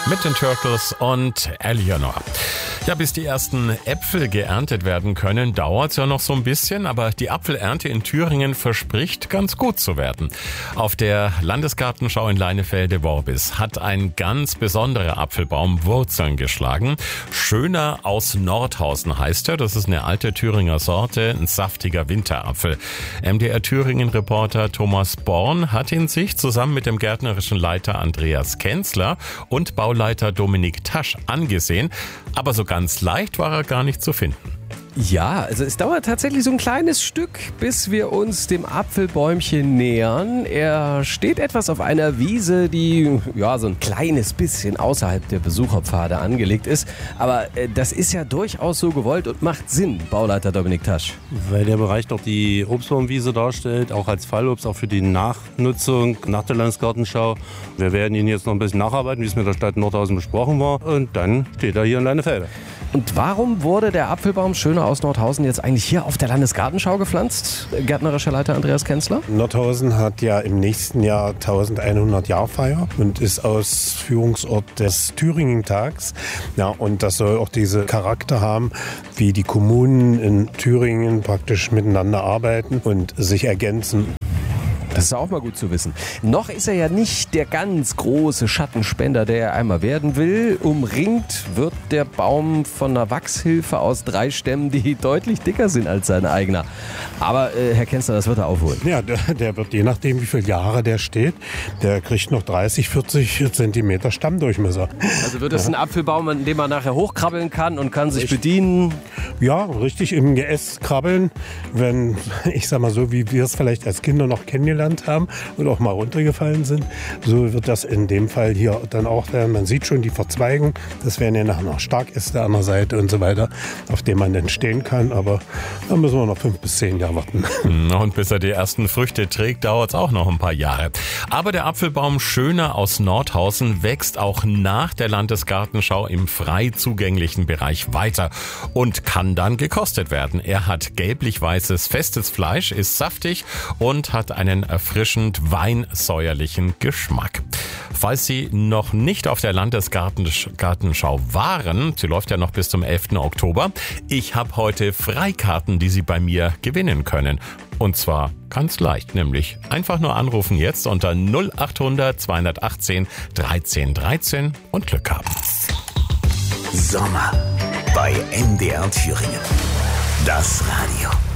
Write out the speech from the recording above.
mit den Turtles und Eleanor. Ja, bis die ersten Äpfel geerntet werden können, dauert es ja noch so ein bisschen, aber die Apfelernte in Thüringen verspricht ganz gut zu werden. Auf der Landesgartenschau in Leinefelde-Worbis hat ein ganz besonderer Apfelbaum Wurzeln geschlagen. Schöner aus Nordhausen heißt er. Das ist eine alte Thüringer Sorte, ein saftiger Winterapfel. MDR Thüringen-Reporter Thomas Born hat ihn sich zusammen mit dem gärtnerischen Leiter Andreas Kenzler und Bauleiter Dominik Tasch angesehen. Aber so ganz leicht war er gar nicht zu finden. Ja, also es dauert tatsächlich so ein kleines Stück, bis wir uns dem Apfelbäumchen nähern. Er steht etwas auf einer Wiese, die ja so ein kleines bisschen außerhalb der Besucherpfade angelegt ist. Aber das ist ja durchaus so gewollt und macht Sinn, Bauleiter Dominik Tasch. Weil der Bereich noch die Obstbaumwiese darstellt, auch als Fallobst, auch für die Nachnutzung nach der Landesgartenschau. Wir werden ihn jetzt noch ein bisschen nacharbeiten, wie es mit der Stadt Nordhausen besprochen war. Und dann steht er hier in Leinefelde. Und warum wurde der Apfelbaum Schöner aus Nordhausen jetzt eigentlich hier auf der Landesgartenschau gepflanzt? Gärtnerischer Leiter Andreas Kenzler. Nordhausen hat ja im nächsten Jahr 1100-Jahr-Feier und ist Ausführungsort des Thüringen-Tags. Ja, und das soll auch diese Charakter haben, wie die Kommunen in Thüringen praktisch miteinander arbeiten und sich ergänzen. Das ist auch mal gut zu wissen. Noch ist er ja nicht der ganz große Schattenspender, der er einmal werden will. Umringt wird der Baum von einer Wachshilfe aus 3 Stämmen, die deutlich dicker sind als sein eigener. Aber Herr Kenzler, das wird er aufholen. Ja, der wird, je nachdem wie viele Jahre der steht, der kriegt noch 30, 40 Zentimeter Stammdurchmesser. Also wird es ein Apfelbaum, an dem man nachher hochkrabbeln kann und kann sich bedienen? Ja, richtig im Geäst krabbeln. Wenn, ich sag mal so, wie wir es vielleicht als Kinder noch kennengelernt haben und auch mal runtergefallen sind. So wird das in dem Fall hier dann auch werden. Man sieht schon die Verzweigung. Das werden ja nachher noch Starkäste an der Seite und so weiter, auf denen man dann stehen kann. Aber da müssen wir noch 5 bis 10 Jahre warten. Und bis er die ersten Früchte trägt, dauert es auch noch ein paar Jahre. Aber der Apfelbaum Schöner aus Nordhausen wächst auch nach der Landesgartenschau im frei zugänglichen Bereich weiter und kann dann gekostet werden. Er hat gelblich-weißes, festes Fleisch, ist saftig und hat einen erfrischend weinsäuerlichen Geschmack. Falls Sie noch nicht auf der Landesgartenschau waren, sie läuft ja noch bis zum 11. Oktober, ich habe heute Freikarten, die Sie bei mir gewinnen können. Und zwar ganz leicht, nämlich einfach nur anrufen jetzt unter 0800 218 13 13 und Glück haben. Sommer bei MDR Thüringen. Das Radio.